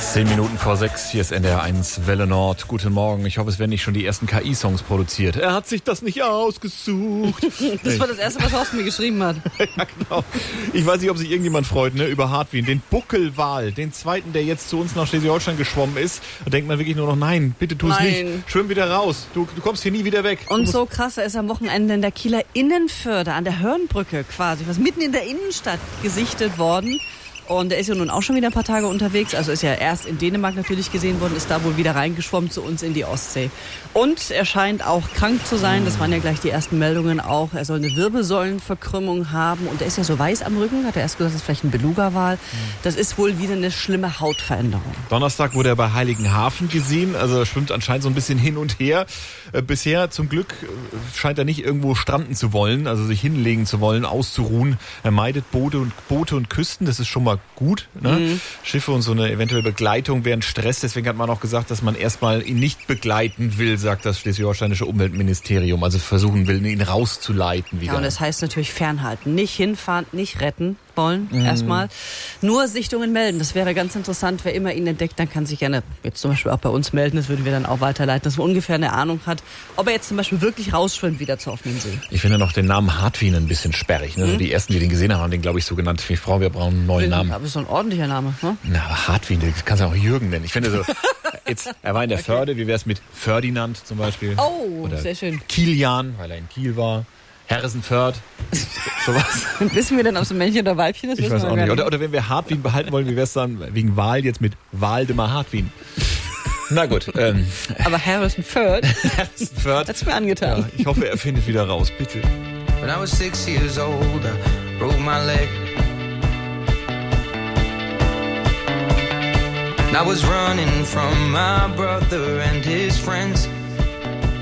5:10, hier ist NDR1 Welle Nord. Guten Morgen, ich hoffe, es werden nicht schon die ersten KI-Songs produziert. Er hat sich das nicht ausgesucht. Das war das Erste, was Horst mir geschrieben hat. Ja, genau. Ich weiß nicht, ob sich irgendjemand freut, ne, über Hartwin, den Buckelwal, den zweiten, der jetzt zu uns nach Schleswig-Holstein geschwommen ist. Da denkt man wirklich nur noch, nein, bitte tu es nicht. Schwimm wieder raus, du kommst hier nie wieder weg. Und so krass, er ist am Wochenende in der Kieler Innenförde an der Hörnbrücke quasi, was mitten in der Innenstadt gesichtet worden. Und er ist ja nun auch schon wieder ein paar Tage unterwegs. Also ist ja erst in Dänemark natürlich gesehen worden, ist da wohl wieder reingeschwommen zu uns in die Ostsee. Und er scheint auch krank zu sein. Das waren ja gleich die ersten Meldungen auch. Er soll eine Wirbelsäulenverkrümmung haben. Und er ist ja so weiß am Rücken. Hat er erst gesagt, das ist vielleicht ein Beluga-Wal. Das ist wohl wieder eine schlimme Hautveränderung. Donnerstag wurde er bei Heiligenhafen gesehen. Also er schwimmt anscheinend so ein bisschen hin und her. Bisher zum Glück scheint er nicht irgendwo stranden zu wollen, also sich hinlegen zu wollen, auszuruhen. Er meidet Boote und Küsten. Das ist schon mal gut, ne? Schiffe und so eine eventuelle Begleitung wären Stress. Deswegen hat man auch gesagt, dass man erstmal ihn nicht begleiten will, sagt das schleswig-holsteinische Umweltministerium. Also versuchen will, ihn rauszuleiten wieder. Ja, und das heißt natürlich fernhalten. Nicht hinfahren, nicht retten wollen, erstmal. Nur Sichtungen melden. Das wäre ganz interessant. Wer immer ihn entdeckt, dann kann sich gerne jetzt zum Beispiel auch bei uns melden. Das würden wir dann auch weiterleiten, dass man ungefähr eine Ahnung hat, ob er jetzt zum Beispiel wirklich rausschwimmt wieder zur offenen See. Ich finde noch den Namen Hartwin ein bisschen sperrig. Ne? Also die ersten, die den gesehen haben, haben den, glaube ich, so genannt. Frau, wir brauchen einen neuen Namen. Aber ist so ein ordentlicher Name. Ne? Na, aber Hartwin, das kannst du auch Jürgen nennen. Ich finde so, jetzt, er war in der Förde. Wie wäre es mit Ferdinand zum Beispiel? Oh, oder sehr schön. Kilian, weil er in Kiel war. Herresenförd, sowas. Wissen wir denn, ob es ein Männchen oder Weibchen ist? Ich weiß auch nicht. Oder wenn wir Hartwin behalten wollen, wie wäre es dann wegen Wahl jetzt mit Waldemar Hartwin? Na gut. Aber Harrison-Ford hat's mir angetan. Ja, ich hoffe, er findet wieder raus, bitte. When I was 6 years old, I broke my leg. And I was running from my brother and his friends.